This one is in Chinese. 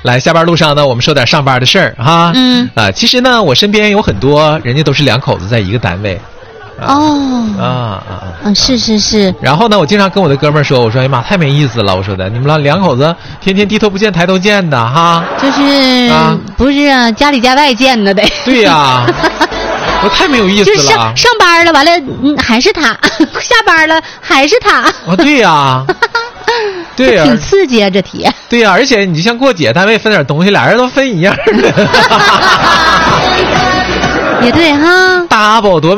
来，下班路上呢，我们说点上班的事儿哈。其实呢，我身边有很多人家都是两口子在一个单位。 是。 然后呢，我经常跟我的哥们儿说，我说哎妈，太没意思了，我说的，你们两口子天天低头不见抬头见的哈。 就是不是啊，家里家外见的得。 对呀。我太没有意思了。 就上班了，完了还是他；下班了还是他。 对呀。对呀， 挺刺激啊，这题。 对呀，而且你就像过节单位分点东西，俩人都分一样的。 也对哈。 double 多